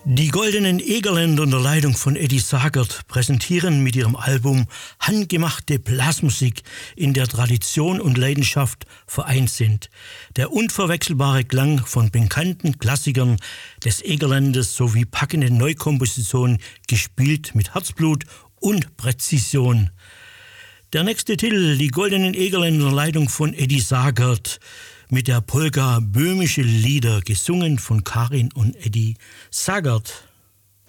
Die Goldenen Egerländer unter Leitung von Eddie Sagert präsentieren mit ihrem Album handgemachte Blasmusik, in der Tradition und Leidenschaft vereint sind. Der unverwechselbare Klang von bekannten Klassikern des Egerlandes sowie packende Neukompositionen, gespielt mit Herzblut und Präzision. Der nächste Titel, die Goldenen Egerländer unter Leitung von Eddie Sagert, mit der Polka Böhmische Lieder, gesungen von Karin und Eddie Sagert.